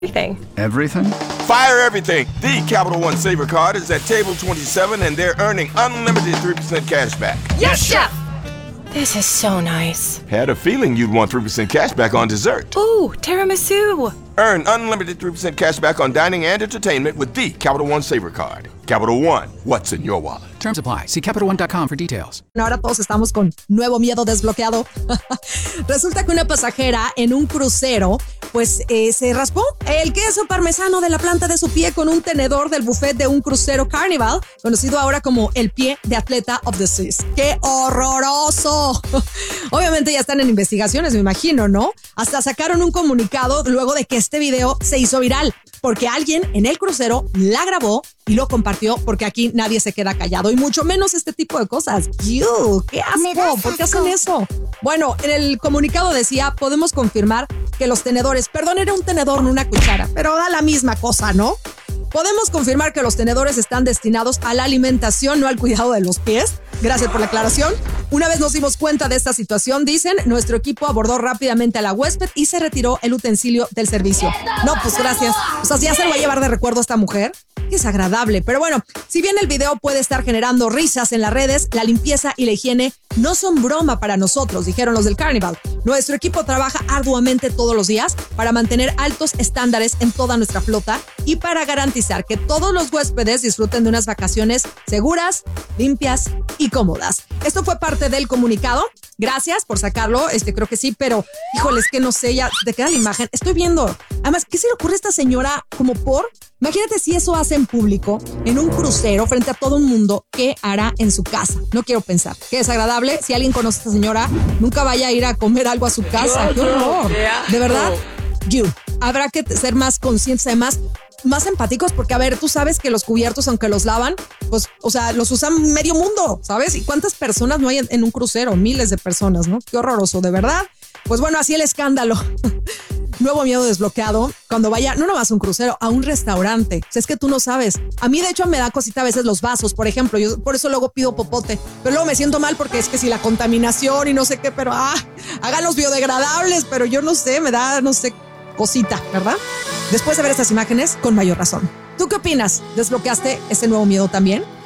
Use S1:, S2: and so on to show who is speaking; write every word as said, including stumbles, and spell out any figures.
S1: Everything.
S2: Everything?
S3: Fire everything. The Capital One Saver Card is at table twenty-seven, and they're earning unlimited three percent cash back.
S1: Yes, Chef! This is so nice.
S3: Had a feeling you'd want three percent cash back on dessert.
S1: Ooh, tiramisu.
S3: Earn unlimited three percent cash back on dining and entertainment with the Capital One Saver Card. Capital One, what's in your wallet?
S2: Terms apply. See Capital One dot com for details.
S4: Ahora todos estamos con nuevo miedo desbloqueado. Resulta que una pasajera en un crucero pues eh, se raspó el queso parmesano de la planta de su pie con un tenedor del buffet de un crucero Carnival, conocido ahora como el pie de atleta of the seas. ¡Qué horroroso! Obviamente ya están en investigaciones, me imagino, ¿no? Hasta sacaron un comunicado luego de que este video se hizo viral, porque alguien en el crucero la grabó y lo compartió, porque aquí nadie se queda callado, y mucho menos este tipo de cosas. ¡Ew! ¡Qué asco! ¿Por qué hacen eso? Bueno, en el comunicado decía, podemos confirmar que los tenedores, perdón, era un tenedor, no una cuchara, pero da la misma cosa, ¿no? Podemos confirmar que los tenedores están destinados a la alimentación, no al cuidado de los pies. Gracias por la aclaración. Una vez nos dimos cuenta de esta situación, dicen, nuestro equipo abordó rápidamente a la huésped y se retiró el utensilio del servicio. No, pues gracias. O sea, ¿ya se lo va a llevar de recuerdo a esta mujer? Qué desagradable. Pero bueno, si bien el video puede estar generando risas en las redes, la limpieza y la higiene no son broma para nosotros, dijeron los del Carnival. Nuestro equipo trabaja arduamente todos los días para mantener altos estándares en toda nuestra flota y para garantizar que todos los huéspedes disfruten de unas vacaciones seguras, limpias y cómodas. Esto fue parte del comunicado. Gracias por sacarlo, este creo que sí, pero híjole, es que no sé, ya te queda la imagen. Estoy viendo. Además, ¿qué se le ocurre a esta señora como por? Imagínate si eso hace en público, en un crucero, frente a todo un mundo, ¿qué hará en su casa? No quiero pensar. Qué desagradable. Si alguien conoce a esta señora, nunca vaya a ir a comer algo a su casa. ¡Qué horror! De verdad, you. Habrá que ser más conscientes, además, más empáticos, porque a ver, tú sabes que los cubiertos, aunque los lavan, pues, o sea, los usan medio mundo, ¿sabes? ¿Y cuántas personas no hay en, en un crucero? Miles de personas, ¿no? Qué horroroso, de verdad. Pues bueno, así el escándalo. Nuevo miedo desbloqueado cuando vaya, no nomás a un crucero, a un restaurante. O sea, es que tú no sabes. A mí, de hecho, me da cosita a veces los vasos, por ejemplo. Yo por eso luego pido popote. Pero luego me siento mal porque es que si la contaminación y no sé qué, pero ah, hagan los biodegradables, pero yo no sé, me da, no sé, cosita, ¿verdad? Después de ver estas imágenes, con mayor razón. ¿Tú qué opinas? ¿Desbloqueaste ese nuevo miedo también?